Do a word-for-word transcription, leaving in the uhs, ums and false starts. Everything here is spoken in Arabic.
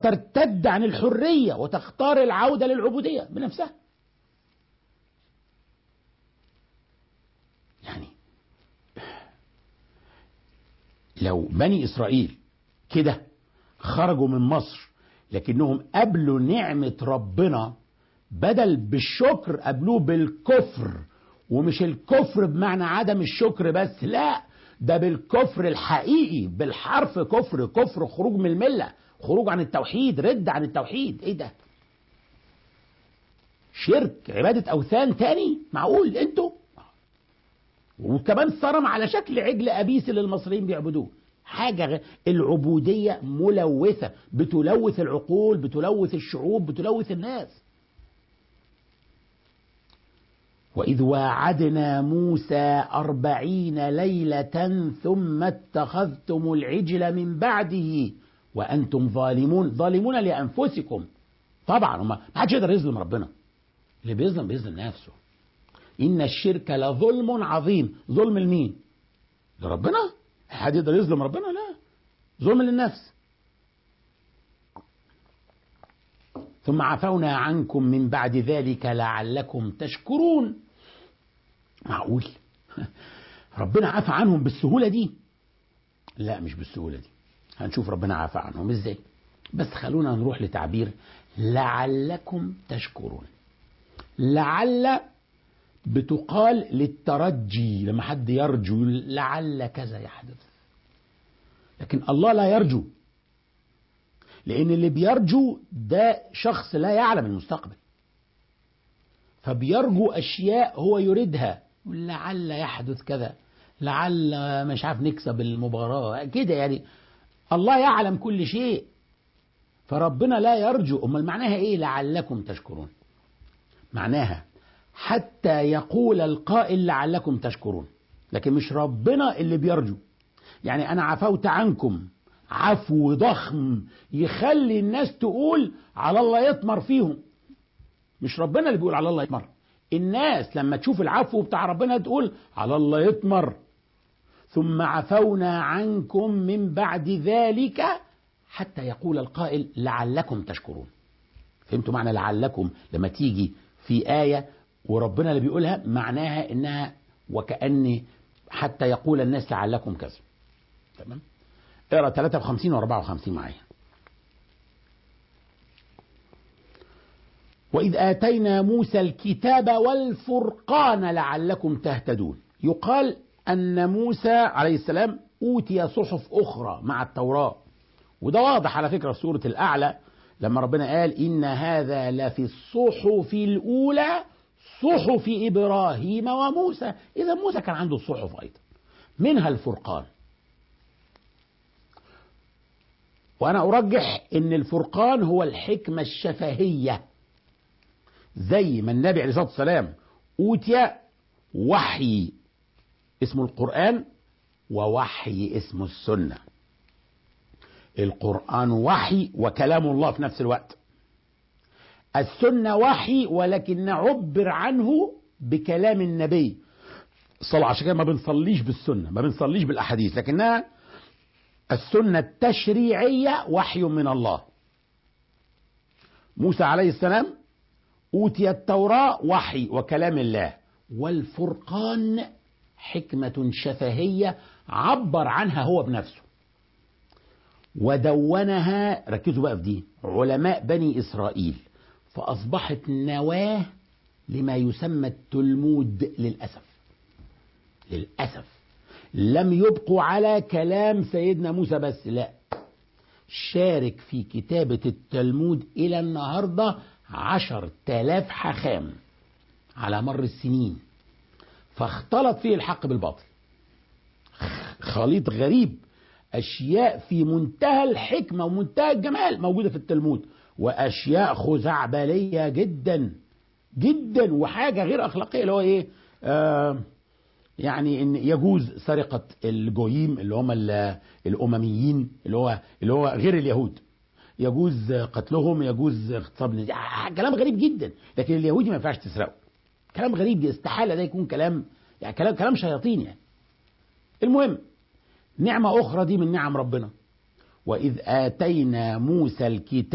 ترتد عن الحرية وتختار العودة للعبودية بنفسها. يعني لو بني إسرائيل كده خرجوا من مصر لكنهم قبلوا نعمة ربنا، بدل بالشكر قبلوه بالكفر، ومش الكفر بمعنى عدم الشكر بس، لا، ده بالكفر الحقيقي، بالحرف كفر، كفر خروج من الملة، خروج عن التوحيد، رد عن التوحيد. ايه ده؟ شرك، عبادة أوثان تاني؟ معقول انتوا؟ وكمان صرم على شكل عجل أبيس اللي المصريين بيعبدوه. حاجة غ... العبودية ملوثة، بتلوث العقول، بتلوث الشعوب، بتلوث الناس. وإذ واعدنا موسى أربعين ليلة ثم اتخذتم العجل من بعده وأنتم ظالمون. ظالمون لأنفسكم. طبعا ما حدش يقدر يظلم ربنا، اللي بيظلم بيظلم نفسه. إن الشرك لظلم عظيم. ظلم لمين؟ لربنا؟ حد يقدر يظلم ربنا؟ لا، ظلم للنفس. ثم عفونا عنكم من بعد ذلك لعلكم تشكرون. معقول ربنا عفى عنهم بالسهولة دي؟ لا، مش بالسهولة دي. هنشوف ربنا عفى عنهم ازاي، بس خلونا نروح لتعبير لعلكم تشكرون. لعل بتقال للترجي، لما حد يرجو لعل كذا يحدث، لكن الله لا يرجو، لأن اللي بيرجو ده شخص لا يعلم المستقبل، فبيرجو أشياء هو يريدها، لعل يحدث كذا، لعل مش عارف نكسب المباراة كده. يعني الله يعلم كل شيء، فربنا لا يرجو. أمال معناها إيه لعلكم تشكرون؟ معناها حتى يقول القائل لعلكم تشكرون، لكن مش ربنا اللي بيرجو. يعني أنا عفوت عنكم عفو ضخم يخلي الناس تقول على الله يطمر فيهم، مش ربنا اللي بيقول على الله يطمر. الناس لما تشوف العفو بتاع ربنا تقول على الله يطمر. ثم عفونا عنكم من بعد ذلك حتى يقول القائل لعلكم تشكرون. فهمتوا معنى لعلكم؟ لما تيجي في آية وربنا اللي بيقولها معناها إنها وكأن حتى يقول الناس لعلكم كذا. تمام؟ اقرأ ثلاثة وخمسين و أربعة وخمسين معايا. وإذ آتينا موسى الكتاب والفرقان لعلكم تهتدون. يقال أن موسى عليه السلام أوتي صحف أخرى مع التوراة، وده واضح على فكرة في سورة الأعلى لما ربنا قال إن هذا لفي الصحف الأولى صحف إبراهيم وموسى. إذا موسى كان عنده الصحف أيضا، منها الفرقان. وأنا أرجح أن الفرقان هو الحكمة الشفهية، زي ما النبي عليه الصلاة والسلام أوتي وحي اسمه القرآن ووحي اسمه السنة. القرآن وحي وكلام الله في نفس الوقت، السنة وحي ولكن نعبر عنه بكلام النبي صلى. عشان كده ما بنصليش بالسنة، ما بنصليش بالأحاديث، لكنها السنة التشريعية وحي من الله. موسى عليه السلام أوتي التوراة وحي وكلام الله، والفرقان حكمة شفهية عبر عنها هو بنفسه ودونها، ركزوا بقى في دي، علماء بني إسرائيل، فأصبحت نواة لما يسمى التلمود. للأسف للأسف لم يبقوا على كلام سيدنا موسى بس، لا، شارك في كتابة التلمود إلى النهاردة عشر تلاف حخام على مر السنين، فاختلط فيه الحق بالباطل، خليط غريب. أشياء في منتهى الحكمة ومنتهى الجمال موجودة في التلمود، وأشياء خزعبلية جدا جدا وحاجة غير أخلاقية، اللي هو إيه آه يعني إن يجوز سرقة الجويم اللي هم الأمميين اللي هو اللي هو غير اليهود، يجوز قتلهم، يجوز اغتصاب، كلام غريب جدا. لكن اليهودي ما ينفعش تسرقه، كلام غريب، استحالة ده يكون كلام، يعني كلام كلام شياطين يعني. المهم، نعمة أخرى دي من نعم ربنا. وإذ آتينا موسى الكتاب